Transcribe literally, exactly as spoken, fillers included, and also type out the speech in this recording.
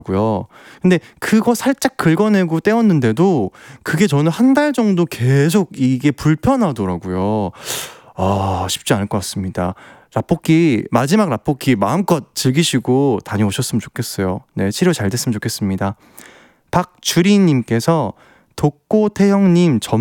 고요. 근데 그거 살짝 긁어내고 떼었는데도 그게 저는 한 달 정도 계속 이게 불편하더라고요. 아, 쉽지 않을 것 같습니다. 라볶이, 마지막 라볶이 마음껏 즐기시고 다녀오셨으면 좋겠어요. 네, 치료 잘 됐으면 좋겠습니다. 박주리님께서 독고태형님